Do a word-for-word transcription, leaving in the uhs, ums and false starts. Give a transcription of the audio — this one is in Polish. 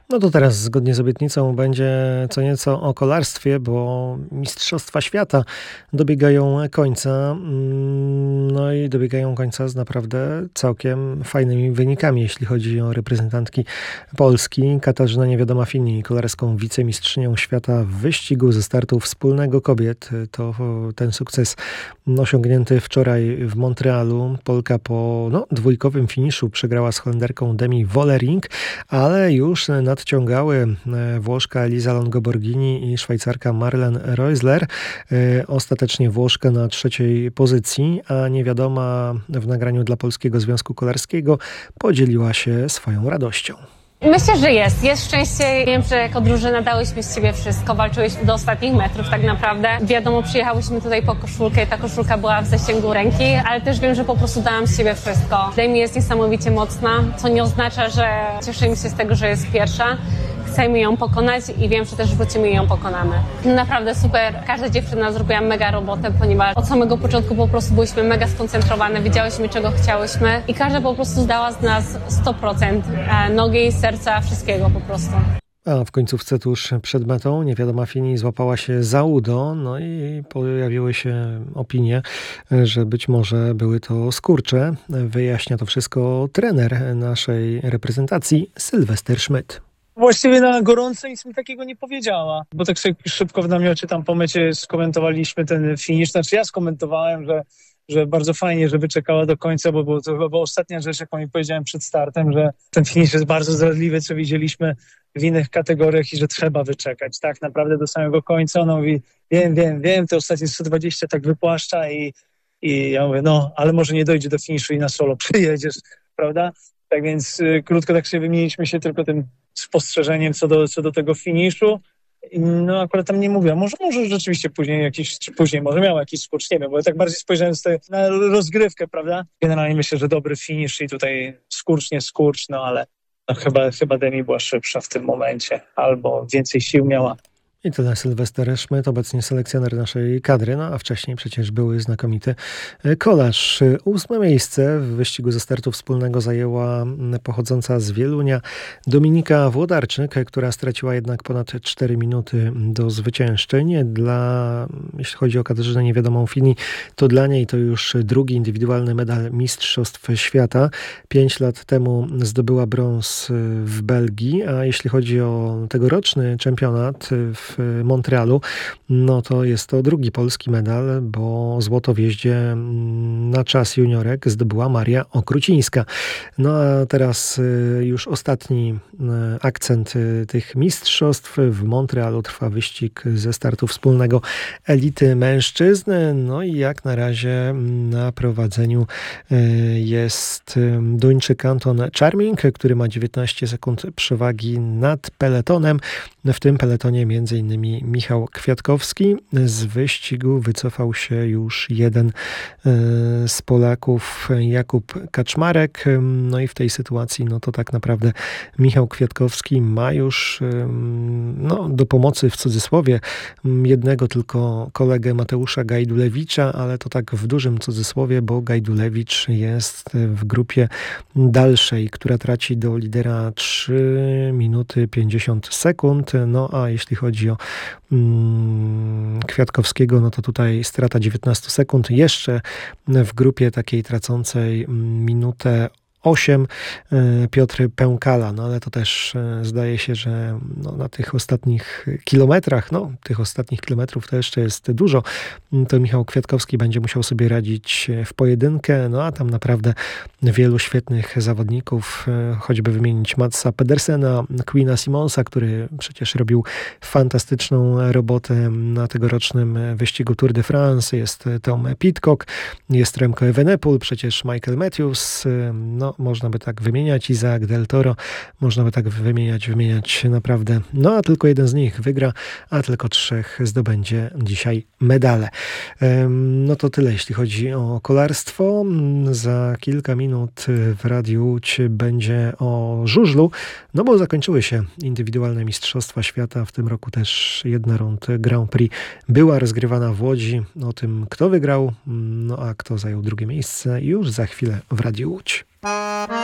No to teraz zgodnie z obietnicą będzie co nieco o kolarstwie, bo Mistrzostwa Świata dobiegają końca. mm, No i dobiegają końca z naprawdę całkiem fajnymi wynikami, jeśli chodzi o reprezentantki Polski. Katarzyna Niewiadoma-Fini, kolarską wicemistrzynią świata w wyścigu ze startu wspólnego kobiet. To ten sukces osiągnięty wczoraj w Montrealu. Polka po no, dwójkowym finiszu przegrała z Holenderką Demi Vollering, ale już nadciągały Włoszka Elisa Longoborghini i Szwajcarka Marlen Reusler. Ostatecznie Włoszka na trzeciej pozycji, a Niewiadoma w nagraniu dla Polskiego Związku Kolarskiego podzieliła się swoją radością. Myślę, że jest. Jest szczęście. Wiem, że jako drużyna dałyśmy z siebie wszystko. Walczyłyśmy do ostatnich metrów tak naprawdę. Wiadomo, przyjechałyśmy tutaj po koszulkę i ta koszulka była w zasięgu ręki, ale też wiem, że po prostu dałam z siebie wszystko. Demi jest niesamowicie mocna, co nie oznacza, że cieszymy się z tego, że jest pierwsza. Chcemy ją pokonać i wiem, że też wrócimy i ją pokonamy. Naprawdę super. Każda dziewczyna zrobiła mega robotę, ponieważ od samego początku po prostu byliśmy mega skoncentrowane, wiedziałyśmy, czego chciałyśmy i każda po prostu zdała z nas sto procent nogi, serca, wszystkiego po prostu. A w końcówce tuż przed metą Niewiadoma-Fini złapała się za udo, no i pojawiły się opinie, że być może były to skurcze. Wyjaśnia to wszystko trener naszej reprezentacji, Sylwester Schmidt. Właściwie na gorąco nic mi takiego nie powiedziała, bo tak sobie szybko w namiocie tam po mecie skomentowaliśmy ten finisz. Znaczy ja skomentowałem, że, że bardzo fajnie, że wyczekała do końca, bo, bo to chyba była ostatnia rzecz, jaką mi powiedziałem przed startem, że ten finisz jest bardzo zdradliwy, co widzieliśmy w innych kategoriach i że trzeba wyczekać tak naprawdę do samego końca. Ona mówi, wiem, wiem, wiem, te ostatnie sto dwadzieścia tak wypłaszcza i, i ja mówię, no, ale może nie dojdzie do finiszu i na solo przyjedziesz, prawda? Tak więc y, krótko tak sobie wymieniliśmy się tylko tym spostrzeżeniem co do, co do tego finiszu. No akurat tam nie mówię, może, może rzeczywiście później jakiś, czy później może miał jakiś skurcz, nie wiem, bo ja tak bardziej spojrzałem z tej, na rozgrywkę, prawda? Generalnie myślę, że dobry finisz i tutaj skurcz, nie skurcz, no ale no chyba, chyba Demi była szybsza w tym momencie, albo więcej sił miała. I tyle Sylwester Schmidt, obecnie selekcjoner naszej kadry, no a wcześniej przecież były znakomity kolarz. Ósme miejsce w wyścigu ze startu wspólnego zajęła pochodząca z Wielunia Dominika Włodarczyk, która straciła jednak ponad cztery minuty do zwyciężczyń. Dla, jeśli chodzi o Katarzynę Niewiadomą-Fini, to dla niej to już drugi indywidualny medal Mistrzostw Świata. Pięć lat temu zdobyła brąz w Belgii, a jeśli chodzi o tegoroczny czempionat w w Montrealu, no to jest to drugi polski medal, bo złoto w jeździe na czas juniorek zdobyła Maria Okrucińska. No a teraz już ostatni akcent tych mistrzostw. W Montrealu trwa wyścig ze startu wspólnego elity mężczyzn. No i jak na razie na prowadzeniu jest Duńczyk Anton Charming, który ma dziewiętnaście sekund przewagi nad peletonem. W tym peletonie między innymi Michał Kwiatkowski. Z wyścigu wycofał się już jeden z Polaków, Jakub Kaczmarek. No i w tej sytuacji, no to tak naprawdę Michał Kwiatkowski ma już no, do pomocy w cudzysłowie jednego tylko kolegę Mateusza Gajdulewicza, ale to tak w dużym cudzysłowie, bo Gajdulewicz jest w grupie dalszej, która traci do lidera trzy minuty pięćdziesiąt sekund. No a jeśli chodzi o mm, Kwiatkowskiego, no to tutaj strata dziewiętnaście sekund. Jeszcze w grupie takiej tracącej minutę osiem Piotr Pękala, no ale to też zdaje się, że no, na tych ostatnich kilometrach, no tych ostatnich kilometrów to jeszcze jest dużo, to Michał Kwiatkowski będzie musiał sobie radzić w pojedynkę, no a tam naprawdę wielu świetnych zawodników, choćby wymienić Matsa Pedersena, Quina Simonsa, który przecież robił fantastyczną robotę na tegorocznym wyścigu Tour de France, jest Tom Pidcock, jest Remco Evenepoel, przecież Michael Matthews, no można by tak wymieniać, Isaac Del Toro, można by tak wymieniać, wymieniać naprawdę. No a tylko jeden z nich wygra, a tylko trzech zdobędzie dzisiaj medale. No to tyle, jeśli chodzi o kolarstwo. Za kilka minut w Radiu Łódź będzie o żużlu, no bo zakończyły się indywidualne Mistrzostwa Świata. W tym roku też jedna rund Grand Prix była rozgrywana w Łodzi. O tym, kto wygrał, no a kto zajął drugie miejsce, już za chwilę w Radiu Łódź.